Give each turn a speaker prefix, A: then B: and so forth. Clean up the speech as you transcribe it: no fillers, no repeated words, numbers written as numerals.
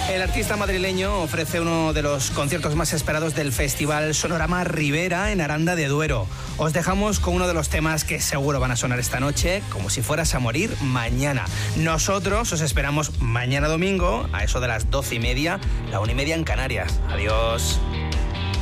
A: El artista madrileño ofrece uno de los conciertos más esperados del Festival Sonorama Ribera en Aranda de Duero. Os dejamos con uno de los temas que seguro van a sonar esta noche, Como si fueras a morir mañana. Nosotros os esperamos mañana domingo, a eso de las 12:30, la 1:30 en Canarias. Adiós.